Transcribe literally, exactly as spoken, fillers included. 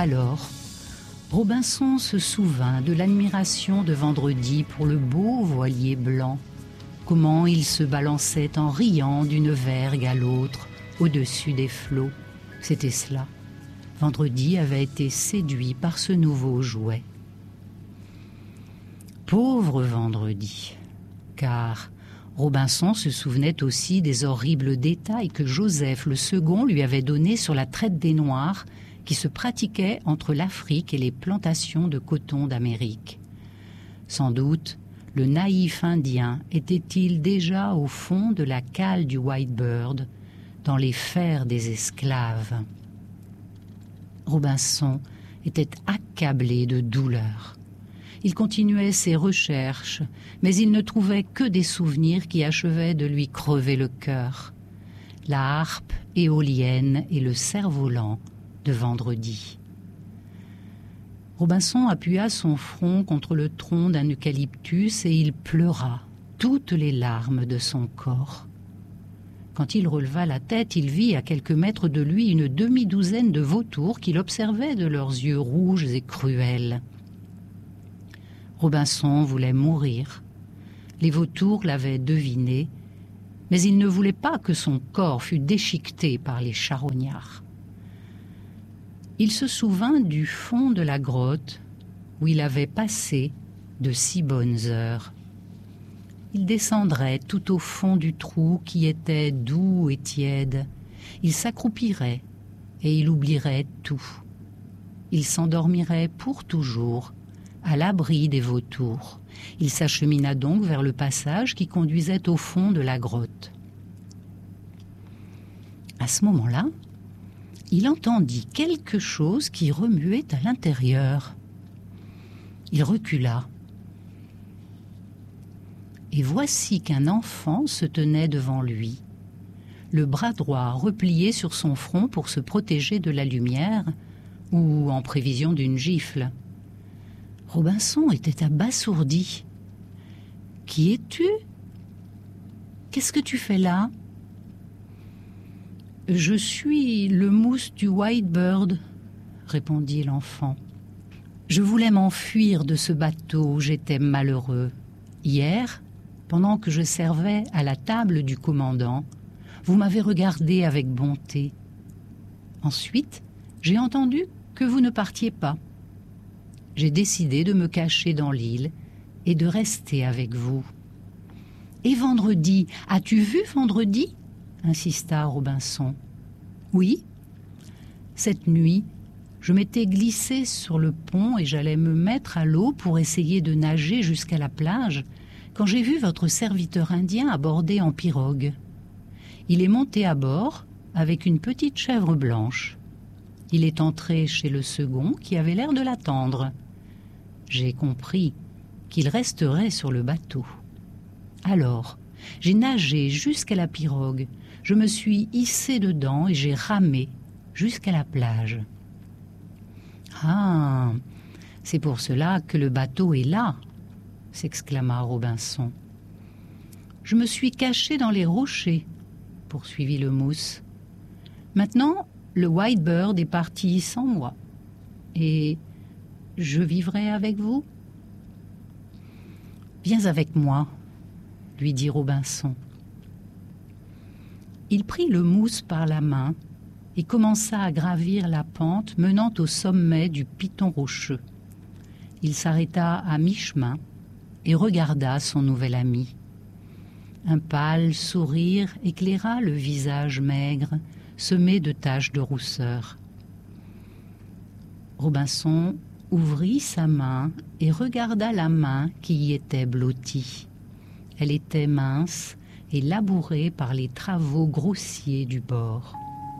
Alors, Robinson se souvint de l'admiration de Vendredi pour le beau voilier blanc, comment il se balançait en riant d'une vergue à l'autre, au-dessus des flots. C'était cela. Vendredi avait été séduit par ce nouveau jouet. Pauvre Vendredi, car Robinson se souvenait aussi des horribles détails que Joseph le Second lui avait donnés sur la traite des Noirs qui se pratiquait entre l'Afrique et les plantations de coton d'Amérique. Sans doute, le naïf Indien était-il déjà au fond de la cale du Whitebird, dans les fers des esclaves. Robinson était accablé de douleur. Il continuait ses recherches, mais il ne trouvait que des souvenirs qui achevaient de lui crever le cœur. La harpe éolienne et le cerf-volant de Vendredi. Robinson appuya son front contre le tronc d'un eucalyptus et il pleura toutes les larmes de son corps. Quand il releva la tête, il vit à quelques mètres de lui une demi-douzaine de vautours qu'il observait de leurs yeux rouges et cruels. Robinson voulait mourir. Les vautours l'avaient deviné, mais il ne voulait pas que son corps fût déchiqueté par les charognards. Il se souvint du fond de la grotte où il avait passé de si bonnes heures. Il descendrait tout au fond du trou qui était doux et tiède. Il s'accroupirait et il oublierait tout. Il s'endormirait pour toujours à l'abri des vautours. Il s'achemina donc vers le passage qui conduisait au fond de la grotte. À ce moment-là, il entendit quelque chose qui remuait à l'intérieur. Il recula. Et voici qu'un enfant se tenait devant lui, le bras droit replié sur son front pour se protéger de la lumière ou en prévision d'une gifle. Robinson était abasourdi. « Qui es-tu ? Qu'est-ce que tu fais là ?»« Je suis le mousse du Whitebird, » répondit l'enfant. « Je voulais m'enfuir de ce bateau, j'étais malheureux. Hier, pendant que je servais à la table du commandant, vous m'avez regardé avec bonté. Ensuite, j'ai entendu que vous ne partiez pas. J'ai décidé de me cacher dans l'île et de rester avec vous. »« Et Vendredi, as-tu vu Vendredi ?» insista Robinson. « Oui. Cette nuit, je m'étais glissé sur le pont et j'allais me mettre à l'eau pour essayer de nager jusqu'à la plage quand j'ai vu votre serviteur indien aborder en pirogue. Il est monté à bord avec une petite chèvre blanche. Il est entré chez le second qui avait l'air de l'attendre. J'ai compris qu'il resterait sur le bateau. Alors, j'ai nagé jusqu'à la pirogue, je me suis hissé dedans et j'ai ramé jusqu'à la plage. »« Ah, c'est pour cela que le bateau est là !» s'exclama Robinson. « Je me suis caché dans les rochers, » poursuivit le mousse. « Maintenant, le Whitebird est parti sans moi. Et je vivrai avec vous ? » ?»« Viens avec moi, » lui dit Robinson. Il prit le mousse par la main et commença à gravir la pente menant au sommet du piton rocheux. Il s'arrêta à mi-chemin et regarda son nouvel ami. Un pâle sourire éclaira le visage maigre, semé de taches de rousseur. Robinson ouvrit sa main et regarda la main qui y était blottie. Elle était mince et labourée par les travaux grossiers du bord.